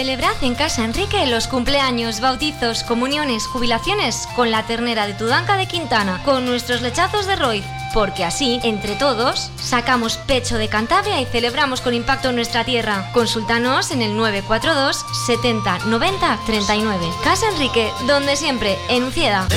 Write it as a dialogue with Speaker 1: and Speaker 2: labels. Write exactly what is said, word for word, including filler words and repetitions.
Speaker 1: Celebrad en Casa Enrique los cumpleaños, bautizos, comuniones, jubilaciones con la ternera de Tudanca de Quintana, con nuestros lechazos de Roiz, porque así, entre todos, sacamos pecho de Cantabria y celebramos con impacto en nuestra tierra. Consúltanos en el nueve cuatro dos setenta noventa treinta y nueve. Casa Enrique, donde siempre, en Ucieda.